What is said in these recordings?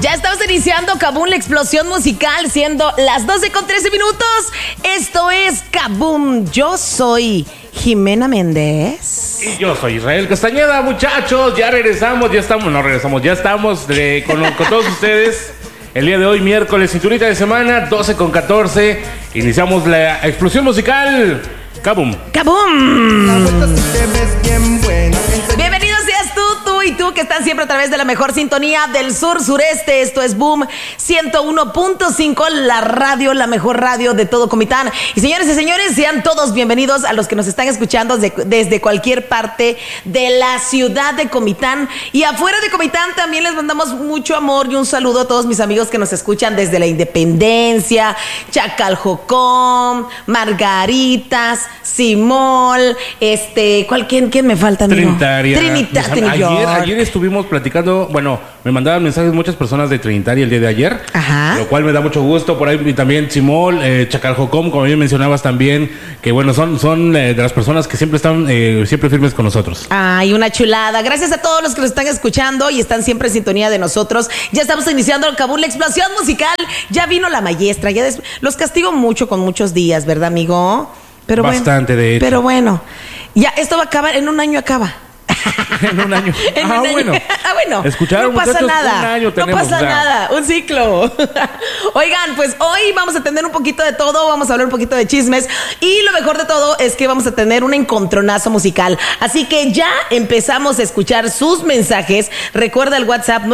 Ya estamos iniciando Kaboom, la explosión musical, siendo las 12:13 minutos. Esto es Kaboom. Yo soy Jimena Méndez. Y yo soy Israel Castañeda, muchachos. Ya regresamos, ya estamos con todos ustedes. El día de hoy, miércoles, cinturita de semana, 12:14. Iniciamos la explosión musical. Kaboom. Kaboom. Bienvenidos seas tú y tú que están siempre a través de la mejor sintonía del sur-sureste. Esto es Boom 101.5, la radio, la mejor radio de todo Comitán. Y señores y señores, sean todos bienvenidos a los que nos están escuchando desde cualquier parte de la ciudad de Comitán. Y afuera de Comitán también les mandamos mucho amor y un saludo a todos mis amigos que nos escuchan desde la Independencia, Chacaljocón, Margaritas, Simol, ¿quién me falta, amigo? Trinitaria. Trinitaria. Ayer estuvimos platicando, bueno, me mandaban mensajes muchas personas de Trinitaria el día de ayer. Ajá. Lo cual me da mucho gusto. Por ahí también Simol, Chacaljocón, como bien mencionabas también, que bueno, son de las personas que siempre están siempre firmes con nosotros. Ay, una chulada. Gracias a todos los que nos están escuchando y están siempre en sintonía de nosotros. Ya estamos iniciando el Kaboom, la explosión musical. Ya vino la maestra. Los castigo mucho con muchos días, ¿verdad, amigo? Pero bastante, bueno, de hecho. Pero bueno, ya esto va a acabar, en un año acaba. En un año. Bueno. Escucharon, no pasa nada. Un año tenemos, no pasa nada. Un ciclo. Oigan, pues hoy vamos a tener un poquito de todo. Vamos a hablar un poquito de chismes. Y lo mejor de todo es que vamos a tener un encontronazo musical. Así que ya empezamos a escuchar sus mensajes. Recuerda el WhatsApp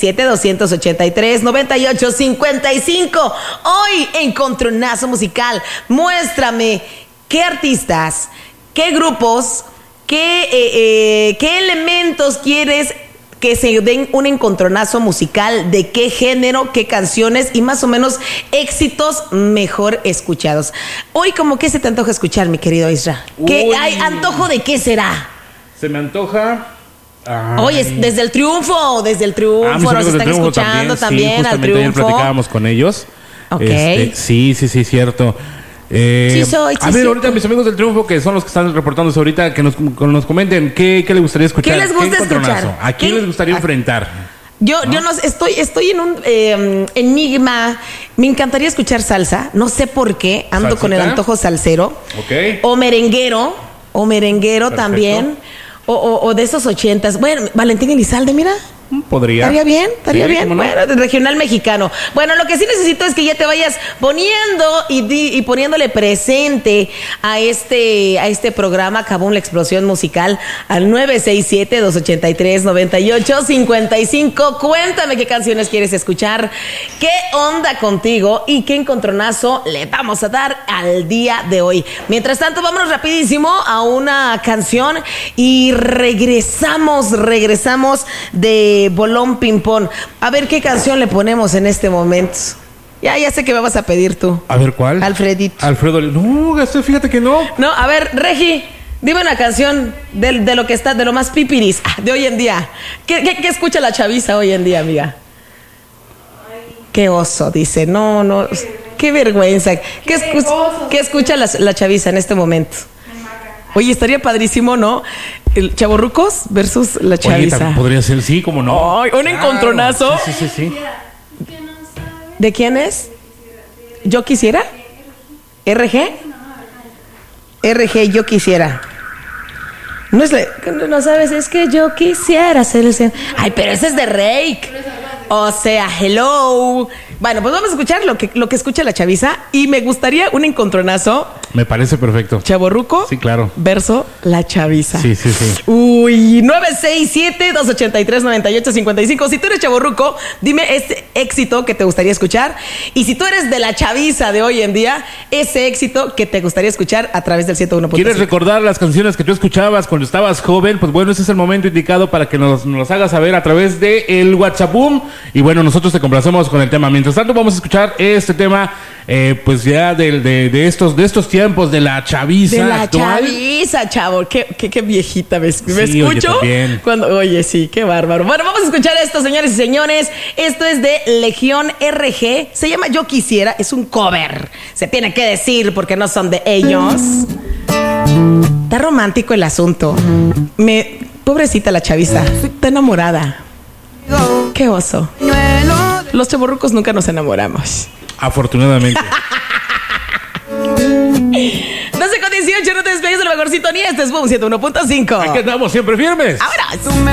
967-283-9855. Hoy, encontronazo musical. Muéstrame qué artistas, qué grupos, ¿Qué elementos quieres que se den un encontronazo musical? ¿De qué género, qué canciones y más o menos éxitos mejor escuchados? Hoy, ¿cómo qué se te antoja escuchar, mi querido Isra? ¿Qué hay antojo de qué será? Se me antoja... Oye, desde el triunfo nos están escuchando también al triunfo. Ayer platicábamos con ellos. Okay. Sí, cierto. Ahorita mis amigos del Triunfo, que son los que están reportándose ahorita, que nos comenten qué les gustaría escuchar. ¿Qué les gusta escuchar? ¿A quién les gustaría enfrentar? Yo no estoy en un enigma. Me encantaría escuchar salsa. No sé por qué. Ando ¿Salsita? Con el antojo salsero. Okay. O merenguero Perfecto. También. O de esos 80s. Bueno, Valentín Elizalde, mira. Podría. Estaría bien. No. Bueno, del regional mexicano. Bueno, lo que sí necesito es que ya te vayas poniendo y poniéndole presente a este programa Kaboom, la explosión musical, al 967-283-9855. Cuéntame qué canciones quieres escuchar, qué onda contigo y qué encontronazo le vamos a dar al día de hoy. Mientras tanto, vámonos rapidísimo a una canción y regresamos de Bolón Ping-Pong. A ver qué canción le ponemos en este momento. Ya sé que me vas a pedir tú. A ver, ¿cuál? Alfredito. Alfredo. No, fíjate que no. No, a ver, Regi, dime una canción de lo que está, de lo más pipiris de hoy en día. ¿Qué escucha la chaviza hoy en día, amiga? Qué oso, dice. No, qué vergüenza. ¿Qué escucha la chaviza en este momento? Oye, estaría padrísimo, ¿no? El Chavorrucos versus la chaviza. Oye, podría ser, sí, como no. Ay, un encontronazo. Sí. ¿De quién es? ¿Yo quisiera? ¿RG? RG, yo quisiera. No sabes, es que yo quisiera ser el... Ay, pero ese es de Rake. O sea, hello. Bueno, pues vamos a escuchar lo que escucha la chaviza. Y me gustaría un encontronazo. Me parece perfecto. Chavorruco. Sí, claro. Verso la chaviza. Sí. Uy, 967-283-9855. Si tú eres chavorruco, dime ese éxito que te gustaría escuchar. Y si tú eres de la chaviza de hoy en día, ese éxito que te gustaría escuchar a través del 101.5. ¿Quieres recordar las canciones que tú escuchabas cuando estabas joven? Pues bueno, ese es el momento indicado para que nos hagas saber a través de el WhatsApp Boom. Y bueno, nosotros te complacemos con el tema. Mientras tanto, vamos a escuchar este tema, pues ya de estos tiempos de la chaviza. De la actual. chaviza, chavo. Qué viejita me Sí, escucho. Oye, Sí, qué bárbaro. Bueno, vamos a escuchar esto, señores y señores. Esto es de Legión RG. Se llama Yo Quisiera. Es un cover. Se tiene que decir porque no son de ellos. Está romántico el asunto. Pobrecita la chaviza. Está enamorada. Qué oso. Los chavorrucos nunca nos enamoramos. Afortunadamente. 12:18, no te despegues de la mejor sintonía. Este es Boom 101.5. Aquí andamos siempre firmes. Ahora.